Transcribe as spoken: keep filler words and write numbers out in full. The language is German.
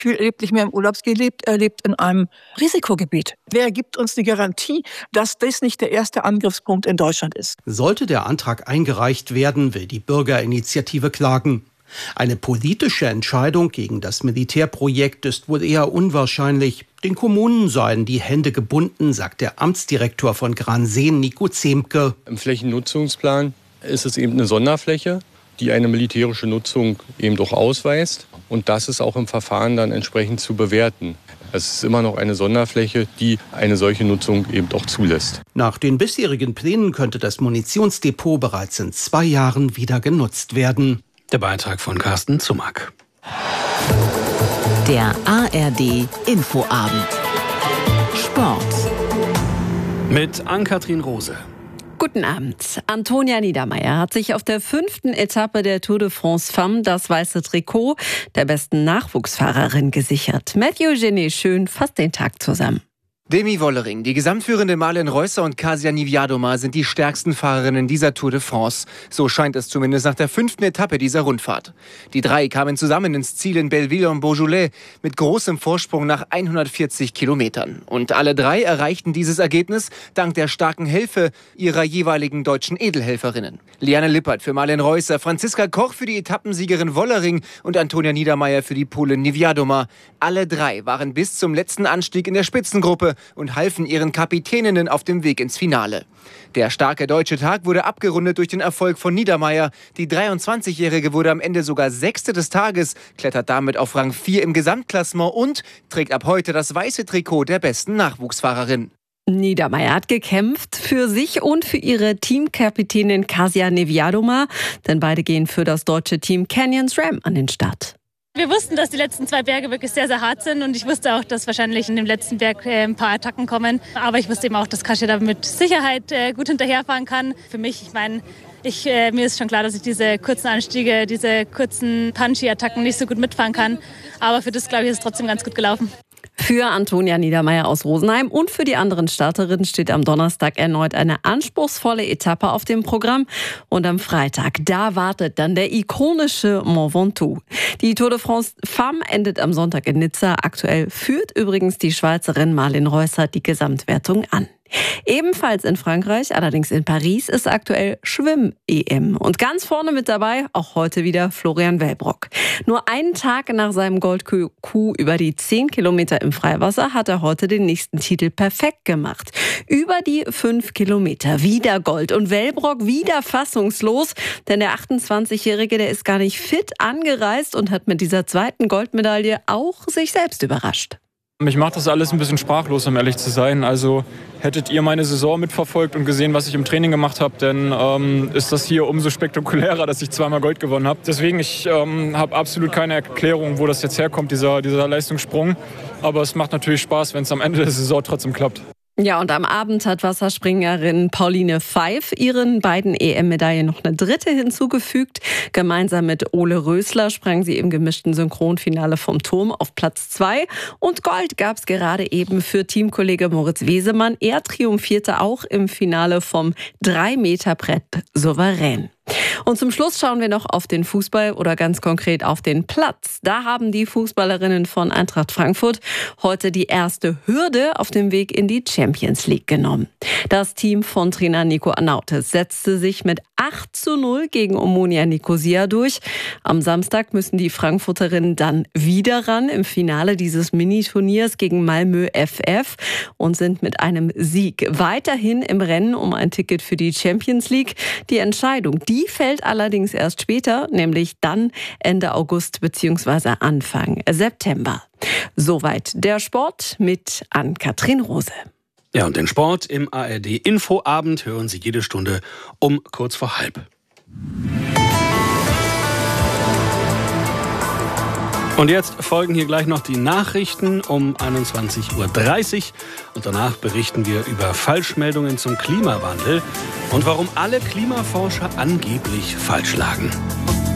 lebt nicht mehr im Urlaubsgebiet, er lebt in einem Risikogebiet. Wer gibt uns die Garantie, dass das nicht der erste Angriffspunkt in Deutschland ist? Sollte der Antrag eingereicht werden, will die Bürgerinitiative klagen. Eine politische Entscheidung gegen das Militärprojekt ist wohl eher unwahrscheinlich. Den Kommunen seien die Hände gebunden, sagt der Amtsdirektor von Granseen, Nico Zemke. Im Flächennutzungsplan ist es eben eine Sonderfläche, die eine militärische Nutzung eben doch ausweist. Und das ist auch im Verfahren dann entsprechend zu bewerten. Es ist immer noch eine Sonderfläche, die eine solche Nutzung eben doch zulässt. Nach den bisherigen Plänen könnte das Munitionsdepot bereits in zwei Jahren wieder genutzt werden. Der Beitrag von Carsten Zumack. Der A R D Infoabend. Sport. Mit Ann-Kathrin Rose. Guten Abend. Antonia Niedermeier hat sich auf der fünften Etappe der Tour de France Femmes das weiße Trikot der besten Nachwuchsfahrerin gesichert. Mathieu Genet schön fasst den Tag zusammen. Demi Wollering, die gesamtführende Malin Reusser und Kasia Niewiadoma sind die stärksten Fahrerinnen dieser Tour de France. So scheint es zumindest nach der fünften Etappe dieser Rundfahrt. Die drei kamen zusammen ins Ziel in Belleville und Beaujolais mit großem Vorsprung nach hundertvierzig Kilometern. Und alle drei erreichten dieses Ergebnis dank der starken Hilfe ihrer jeweiligen deutschen Edelhelferinnen. Liane Lippert für Malin Reusser, Franziska Koch für die Etappensiegerin Wollering und Antonia Niedermeier für die Polin Niewiadoma. Alle drei waren bis zum letzten Anstieg in der Spitzengruppe und halfen ihren Kapitäninnen auf dem Weg ins Finale. Der starke deutsche Tag wurde abgerundet durch den Erfolg von Niedermeier. Die dreiundzwanzigjährige wurde am Ende sogar Sechste des Tages, klettert damit auf Rang vier im Gesamtklassement und trägt ab heute das weiße Trikot der besten Nachwuchsfahrerin. Niedermeier hat gekämpft für sich und für ihre Teamkapitänin Kasia Niewiadoma, denn beide gehen für das deutsche Team Canyon SRAM an den Start. Wir wussten, dass die letzten zwei Berge wirklich sehr, sehr hart sind und ich wusste auch, dass wahrscheinlich in dem letzten Berg äh, ein paar Attacken kommen. Aber ich wusste eben auch, dass Kasia da mit Sicherheit äh, gut hinterherfahren kann. Für mich, ich meine, ich, äh, mir ist schon klar, dass ich diese kurzen Anstiege, diese kurzen Punchy-Attacken nicht so gut mitfahren kann. Aber für das, glaube ich, ist es trotzdem ganz gut gelaufen. Für Antonia Niedermeier aus Rosenheim und für die anderen Starterinnen steht am Donnerstag erneut eine anspruchsvolle Etappe auf dem Programm. Und am Freitag, da wartet dann der ikonische Mont Ventoux. Die Tour de France Femmes endet am Sonntag in Nizza. Aktuell führt übrigens die Schweizerin Malin Reusser die Gesamtwertung an. Ebenfalls in Frankreich, allerdings in Paris, ist aktuell Schwimm-E M. Und ganz vorne mit dabei, auch heute wieder Florian Wellbrock. Nur einen Tag nach seinem Gold-Coup über die zehn Kilometer im Freiwasser hat er heute den nächsten Titel perfekt gemacht. Über die fünf Kilometer, wieder Gold. Und Wellbrock wieder fassungslos, denn der achtundzwanzigjährige, der ist gar nicht fit angereist und hat mit dieser zweiten Goldmedaille auch sich selbst überrascht. Mich macht das alles ein bisschen sprachlos, um ehrlich zu sein. Also hättet ihr meine Saison mitverfolgt und gesehen, was ich im Training gemacht habe, dann ähm, ist das hier umso spektakulärer, dass ich zweimal Gold gewonnen habe. Deswegen, ich ähm, habe absolut keine Erklärung, wo das jetzt herkommt, dieser, dieser Leistungssprung. Aber es macht natürlich Spaß, wenn es am Ende der Saison trotzdem klappt. Ja, und am Abend hat Wasserspringerin Pauline Pfeif ihren beiden E M-Medaillen noch eine dritte hinzugefügt. Gemeinsam mit Ole Rösler sprang sie im gemischten Synchronfinale vom Turm auf Platz zwei. Und Gold gab es gerade eben für Teamkollege Moritz Wesemann. Er triumphierte auch im Finale vom drei Meter Brett souverän. Und zum Schluss schauen wir noch auf den Fußball oder ganz konkret auf den Platz. Da haben die Fußballerinnen von Eintracht Frankfurt heute die erste Hürde auf dem Weg in die Champions League genommen. Das Team von Trainer Nico Anautes setzte sich mit acht zu null gegen Omonia Nicosia durch. Am Samstag müssen die Frankfurterinnen dann wieder ran im Finale dieses Mini-Turniers gegen Malmö F F und sind mit einem Sieg weiterhin im Rennen um ein Ticket für die Champions League. Die Entscheidung, die fällt allerdings erst später, nämlich dann Ende August bzw. Anfang September. Soweit der Sport mit Ann-Kathrin Rose. Ja, und den Sport im A R D-Infoabend hören Sie jede Stunde um kurz vor halb. Und jetzt folgen hier gleich noch die Nachrichten um einundzwanzig Uhr dreißig. Und danach berichten wir über Falschmeldungen zum Klimawandel und warum alle Klimaforscher angeblich falsch lagen.